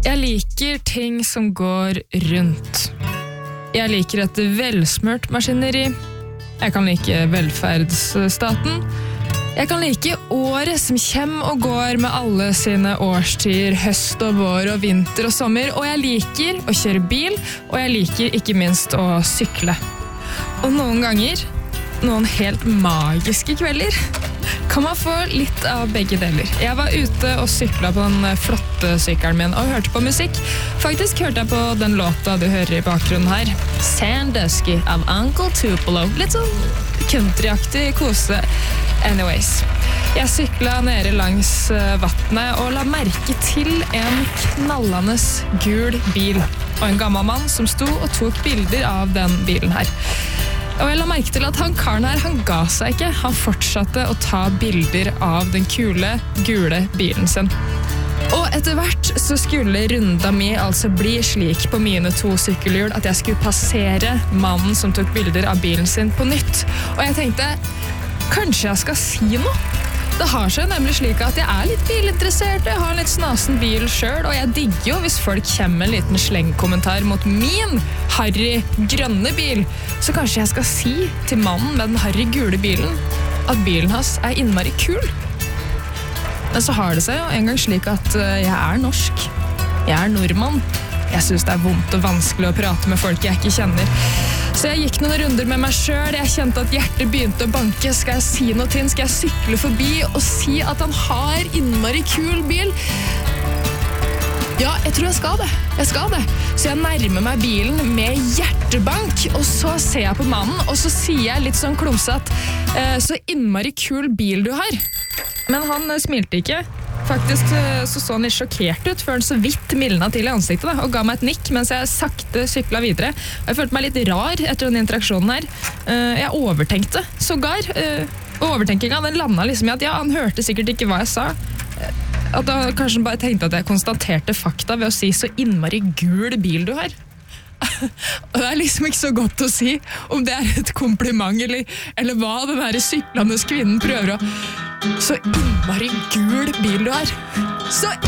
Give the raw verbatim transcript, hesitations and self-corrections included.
Jeg liker ting som går rundt. Jeg liker et velsmørt maskineri. Jeg kan like velferdsstaten. Jeg kan like året som kommer og går med alle sine årstider, høst og vår og vinter og sommer, og jeg liker å kjøre bil, og jeg liker ikke minst å sykle. Og noen ganger, noen helt magiske kvelder, kan man få litt av begge deler. Jeg var ute og syklet på den flotte sykkelen min og hørte på musikk. Faktisk hørte jeg på den låta du hører i bakgrunnen her. Sandusky av Uncle Tupelo. Litt sånn countryaktig kose. Anyways. Jeg syklet nede langs vattnet og la merke til en knallende gul bil. Og en gammel mann som sto og tok bilder av den bilen her. Og jeg la merke til at han karen her, han ga seg ikke. Han fortsatte å ta bilder av den kule, gule bilen sin. Og etter hvert så skulle runda mi altså bli slik på mine to sykkelhjul at jeg skulle passere mannen som tok bilder av bilen sin på nytt. Og jeg tenkte, kanskje jeg skal si noe? Det har seg nemlig slik at jeg er litt bilinteressert, jeg har en litt snasen bil selv, og jeg digger jo hvis folk kommer med en liten slengkommentar mot min harry grønne bil. Så kanskje jeg skal si til mannen med den harry gule bilen at bilen hans er innmari kul. Men så har det seg jo en gang slik at jeg er norsk. Jeg er nordmann. Jeg synes det er vondt og vanskelig å prate med folk jeg ikke kjenner. Så jeg gikk noen runder med meg selv. Jeg kjente at hjertet begynte å banke. Skal jeg si noe til? Skal jeg sykle forbi og si at han har innmari kul bil? Ja, jeg tror jeg skal det. Jeg skal det. Så jeg nærmer meg bilen med hjertebank, og så ser jeg på mannen, og så sier jeg litt sånn klumsat, så innmari kul bil du har. Men han smilte ikke. Faktisk så så han litt sjokkert ut før han så vidt mildna til i ansiktet da, og ga meg et nikk mens jeg sakte sykla videre. Og jeg følte meg litt rar etter den interaksjonen her. Jeg overtenkte sågar. Overtenkinga, den landet liksom i at ja, han hørte sikkert ikke hva jeg sa. At da kanskje han bare tenkte at jeg konstaterte fakta ved å si så innmari gul bil du har. Og det er liksom ikke så godt å si om det er et kompliment eller, eller hva den her syklende kvinnen prøver å så innmari gul bil du har. Så